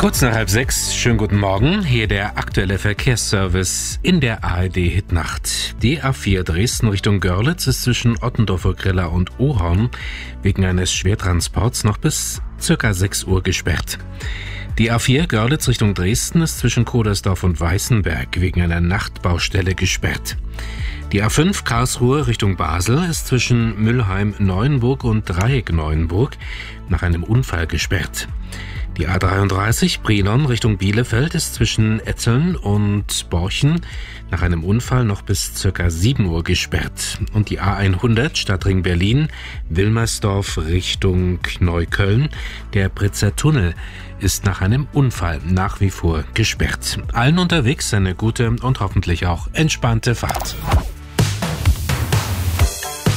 Kurz nach 5:30, schönen guten Morgen, hier der aktuelle Verkehrsservice in der ARD-Hitnacht. Die A4 Dresden Richtung Görlitz ist zwischen Ottendorfer Griller und Ohorn wegen eines Schwertransports noch bis ca. 6 Uhr gesperrt. Die A4 Görlitz Richtung Dresden ist zwischen Kodersdorf und Weißenberg wegen einer Nachtbaustelle gesperrt. Die A5 Karlsruhe Richtung Basel ist zwischen Müllheim-Neuenburg und Dreieck-Neuenburg nach einem Unfall gesperrt. Die A33 Brilon Richtung Bielefeld ist zwischen Etzeln und Borchen nach einem Unfall noch bis ca. 7 Uhr gesperrt. Und die A100 Stadtring Berlin Wilmersdorf Richtung Neukölln, der Britzer Tunnel, ist nach einem Unfall nach wie vor gesperrt. Allen unterwegs eine gute und hoffentlich auch entspannte Fahrt.